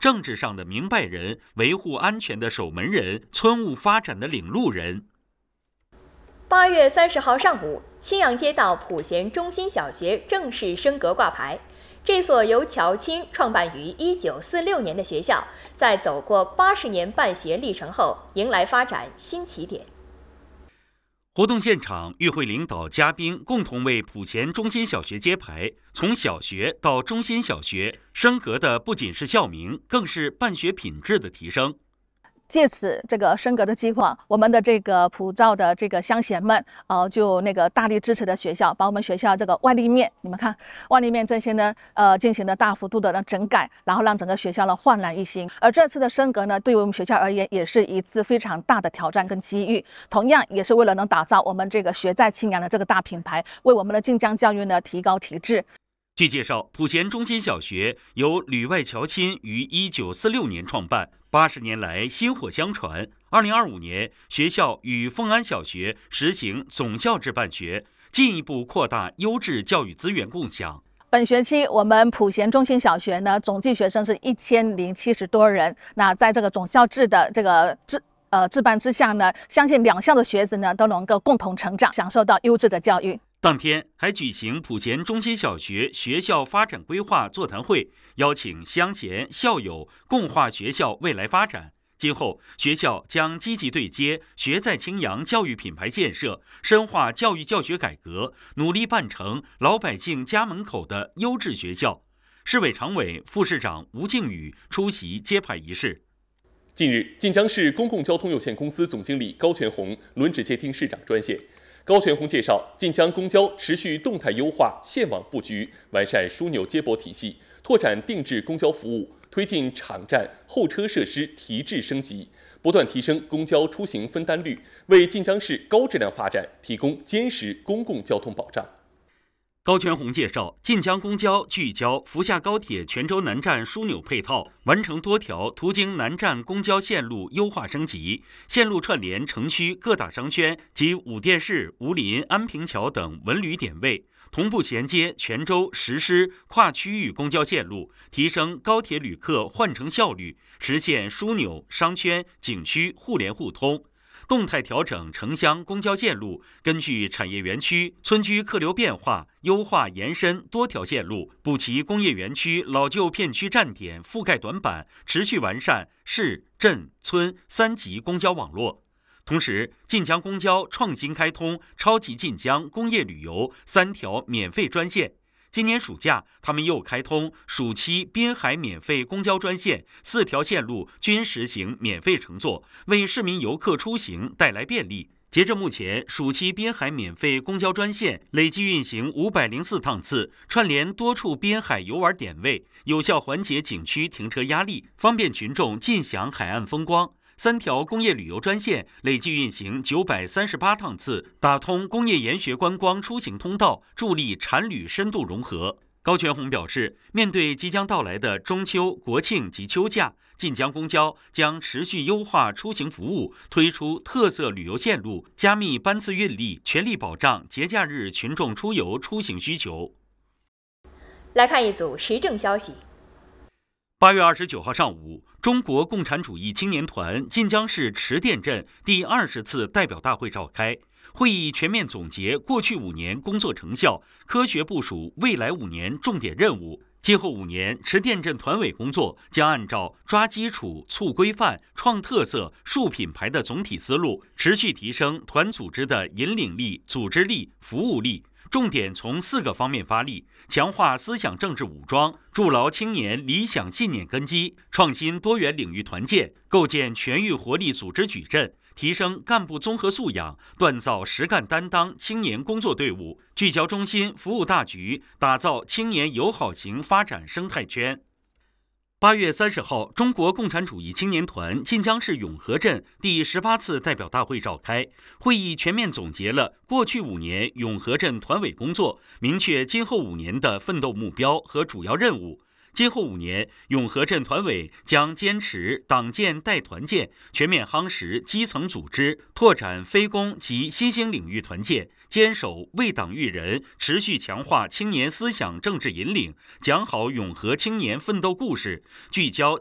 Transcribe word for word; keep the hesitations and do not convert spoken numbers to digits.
政治上的明白人，维护安全的守门人，村务发展的领路人。 八月三十号上午，青阳街道普贤中心小学正式升格挂牌。这所由乔钦创办于一九四六年的学校，在走过八十年办学历程后，迎来发展新起点。 活动现场，与会领导、嘉宾共同为普贤中心小学揭牌。从小学到中心小学，升格的不仅是校名，更是办学品质的提升。 借此这个升格的计划，我们的这个普照的这个乡贤们，呃，就那个大力支持的学校，把我们学校这个外立面，你们看外立面这些呢，呃，进行了大幅度的整改，然后让整个学校呢焕然一新。而这次的升格呢，对于我们学校而言，也是一次非常大的挑战跟机遇，同样也是为了能打造我们这个学在青阳的这个大品牌，为我们的晋江教育呢提高提质。 据介绍，普贤中心小学由吕外乔钦于一九四六年创办，八十年来薪火相传。二零二五年，学校与丰安小学实行总校制办学，进一步扩大优质教育资源共享。 本学期我们普贤中心小学呢，总计学生是一千零七十多人。那在这个总校制的这个制呃制办之下呢，相信两校的学子呢都能够共同成长，享受到优质的教育。 当天还举行普贤中心小学学校发展规划座谈会，邀请乡贤校友共话学校未来发展。今后，学校将积极对接学在青阳教育品牌建设，深化教育教学改革，努力办成老百姓家门口的优质学校。市委常委、副市长吴靖宇出席揭牌仪式。 近日，晋江市公共交通有限公司总经理高全红轮值接听市长专线。高全红介绍，晋江公交持续动态优化线网布局，完善枢纽接驳体系，拓展定制公交服务，推进场站候车设施提质升级，不断提升公交出行分担率，为晋江市高质量发展提供坚实公共交通保障。 高全红介绍，晋江公交聚焦福厦高铁泉州南站枢纽配套，完成多条途经南站公交线路优化升级，线路串联城区各大商圈及武店市、吴林、安平桥等文旅点位，同步衔接泉州实施跨区域公交线路，提升高铁旅客换乘效率，实现枢纽、商圈、景区互联互通。动态调整城乡公交线路，根据产业园区、村居客流变化，优化延伸多条线路，补齐工业园区老旧片区站点覆盖短板，持续完善市、镇、村三级公交网络。同时，晋江公交创新开通超级晋江工业旅游三条免费专线。今年暑假，他们又开通暑期滨海免费公交专线，四条线路均实行免费乘坐，为市民游客出行带来便利。截至目前，暑期滨海免费公交专线累计运行五百零四趟次，串联多处滨海游玩点位，有效缓解景区停车压力，方便群众尽享海岸风光。三条工业旅游专线累计运行九百三十八趟次，打通工业研学观光出行通道，助力产旅深度融合。高全红表示，面对即将到来的中秋、国庆及秋假，晋江公交将持续优化出行服务，推出特色旅游线路，加密班次运力，全力保障节假日群众出游出行需求。 来看一组时政消息。 八月二十九号上午，中国共产主义青年团晋江市池店镇第二十次代表大会召开。会议全面总结过去五年工作成效，科学部署未来五年重点任务。今后五年，池店镇团委工作将按照抓基础、促规范、创特色、树品牌的总体思路，持续提升团组织的引领力、组织力、服务力。重点从四个方面发力，强化思想政治武装，筑牢青年理想信念根基，创新多元领域团建，构建全域活力组织矩阵，提升干部综合素养，锻造实干担当青年工作队伍，聚焦中心服务大局，打造青年友好型发展生态圈。八月三十号，中国共产主义青年团晋江市永和镇第十八次代表大会召开。会议全面总结了过去五年永和镇团委工作，明确今后五年的奋斗目标和主要任务。今后五年，永和镇团委将坚持党建带团建，全面夯实基层组织，拓展非公及新兴领域团建，坚守为党育人，持续强化青年思想政治引领，讲好永和青年奋斗故事，聚焦